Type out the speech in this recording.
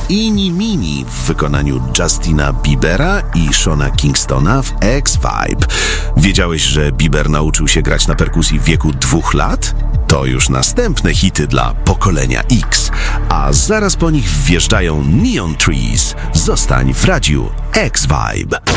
Eenie Meenie w wykonaniu Justina Biebera i Shona Kingstona w X-Vibe. Wiedziałeś, że Bieber nauczył się grać na perkusji w wieku 2 lat? To już następne hity dla pokolenia X. A zaraz po nich wjeżdżają Neon Trees. Zostań w radiu X-Vibe.